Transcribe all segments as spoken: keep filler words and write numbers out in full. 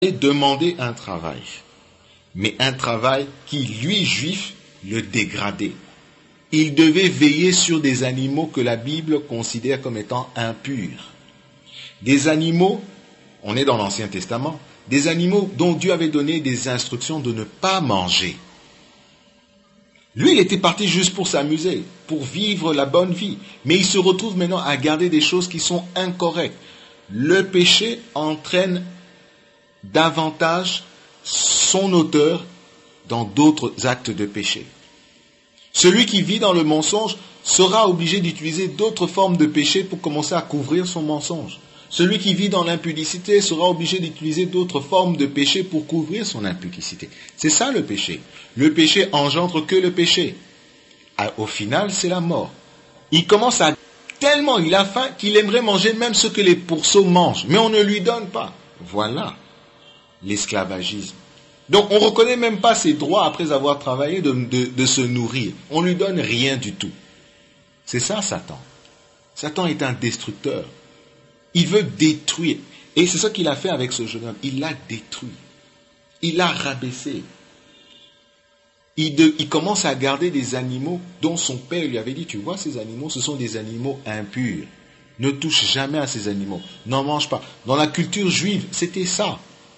demander un travail, mais un travail qui, lui, juif, le dégradait. Il devait veiller sur des animaux que la Bible considère comme étant impurs. Des animaux, on est dans l'Ancien Testament, des animaux dont Dieu avait donné des instructions de ne pas manger. Lui, il était parti juste pour s'amuser, pour vivre la bonne vie. Mais il se retrouve maintenant à garder des choses qui sont incorrectes. Le péché entraîne davantage son auteur dans d'autres actes de péché. Celui qui vit dans le mensonge sera obligé d'utiliser d'autres formes de péché pour commencer à couvrir son mensonge. Celui qui vit dans l'impudicité sera obligé d'utiliser d'autres formes de péché pour couvrir son impudicité. C'est ça le péché. Le péché engendre que le péché. Au final, c'est la mort. Il commence à... Tellement il a faim qu'il aimerait manger même ce que les pourceaux mangent. Mais on ne lui donne pas. Voilà l'esclavagisme. Donc on ne reconnaît même pas ses droits après avoir travaillé de, de, de se nourrir. On ne lui donne rien du tout. C'est ça Satan. Satan est un destructeur. Il veut détruire. Et c'est ça qu'il a fait avec ce jeune homme. Il l'a détruit. Il l'a rabaissé. Il, de, il commence à garder des animaux dont son père lui avait dit, tu vois ces animaux, ce sont des animaux impurs. Ne touche jamais à ces animaux. N'en mange pas. Dans la culture juive, c'était ça.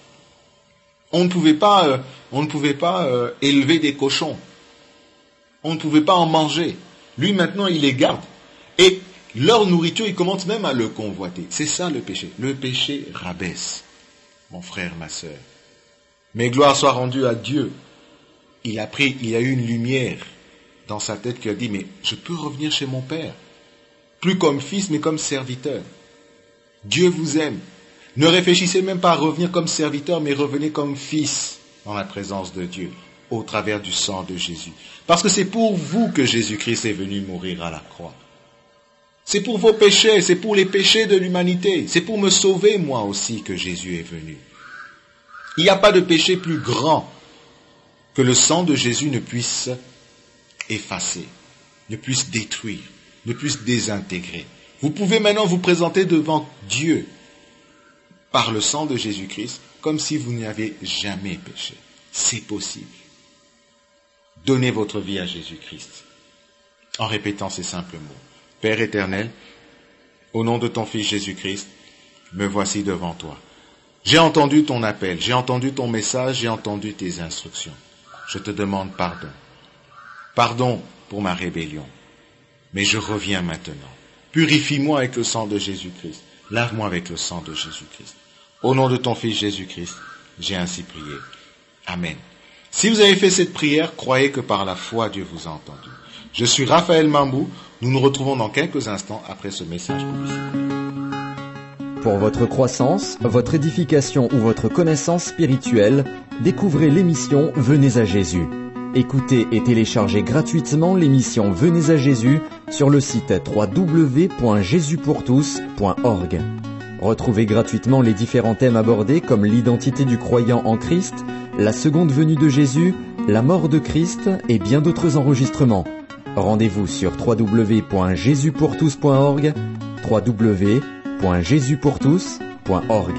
On ne pouvait pas, euh, on ne pouvait pas euh, élever des cochons. On ne pouvait pas en manger. Lui, maintenant, il les garde. Et leur nourriture, il commence même à le convoiter. C'est ça le péché. Le péché rabaisse, mon frère, ma sœur. Mais gloire soit rendue à Dieu. Il a pris, il a eu une lumière dans sa tête qui a dit, mais je peux revenir chez mon père. Plus comme fils, mais comme serviteur. Dieu vous aime. Ne réfléchissez même pas à revenir comme serviteur, mais revenez comme fils dans la présence de Dieu, au travers du sang de Jésus. Parce que c'est pour vous que Jésus-Christ est venu mourir à la croix. C'est pour vos péchés, c'est pour les péchés de l'humanité. C'est pour me sauver moi aussi que Jésus est venu. Il n'y a pas de péché plus grand que le sang de Jésus ne puisse effacer, ne puisse détruire, ne puisse désintégrer. Vous pouvez maintenant vous présenter devant Dieu par le sang de Jésus-Christ, comme si vous n'aviez jamais péché. C'est possible. Donnez votre vie à Jésus-Christ en répétant ces simples mots. Père éternel, au nom de ton Fils Jésus-Christ, me voici devant toi. J'ai entendu ton appel, j'ai entendu ton message, j'ai entendu tes instructions. Je te demande pardon. Pardon pour ma rébellion. Mais je reviens maintenant. Purifie-moi avec le sang de Jésus-Christ. Lave-moi avec le sang de Jésus-Christ. Au nom de ton Fils Jésus-Christ, j'ai ainsi prié. Amen. Si vous avez fait cette prière, croyez que par la foi, Dieu vous a entendu. Je suis Raphaël Mambou. Nous nous retrouvons dans quelques instants après ce message publicitaire. Pour votre croissance, votre édification ou votre connaissance spirituelle, découvrez l'émission Venez à Jésus. Écoutez et téléchargez gratuitement l'émission Venez à Jésus sur le site w w w point jésus pour tous point org. Retrouvez gratuitement les différents thèmes abordés comme l'identité du croyant en Christ, la seconde venue de Jésus, la mort de Christ et bien d'autres enregistrements. Rendez-vous sur w w w point jésus pour tous point org, w w w point jésus pour tous point org.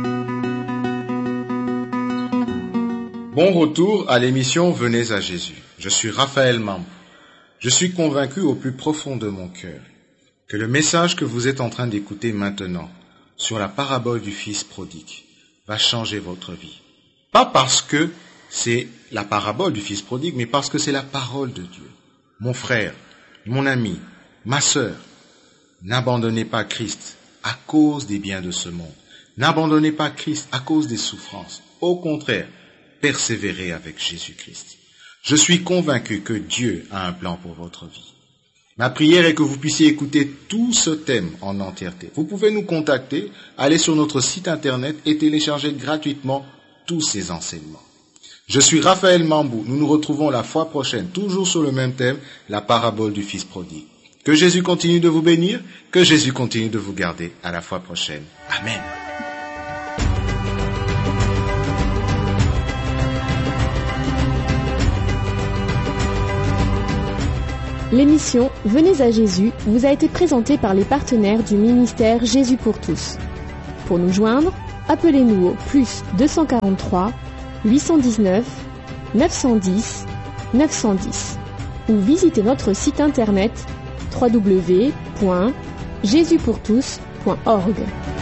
Bon retour à l'émission Venez à Jésus. Je suis Raphaël Mambou. Je suis convaincu au plus profond de mon cœur que le message que vous êtes en train d'écouter maintenant sur la parabole du Fils prodigue va changer votre vie. Pas parce que c'est la parabole du Fils prodigue, mais parce que c'est la parole de Dieu. Mon frère, mon ami, ma sœur, n'abandonnez pas Christ à cause des biens de ce monde. N'abandonnez pas Christ à cause des souffrances. Au contraire, persévérez avec Jésus-Christ. Je suis convaincu que Dieu a un plan pour votre vie. Ma prière est que vous puissiez écouter tout ce thème en entièreté. Vous pouvez nous contacter, aller sur notre site internet et télécharger gratuitement tous ces enseignements. Je suis Raphaël Mambou. Nous nous retrouvons la fois prochaine, toujours sur le même thème, la parabole du Fils prodigue. Que Jésus continue de vous bénir, que Jésus continue de vous garder. À la fois prochaine. Amen. L'émission Venez à Jésus vous a été présentée par les partenaires du ministère Jésus pour tous. Pour nous joindre, appelez-nous au plus deux cent quarante-trois huit cent dix-neuf neuf cent dix neuf cent dix ou visitez notre site internet w w w point jésus pour tous point org.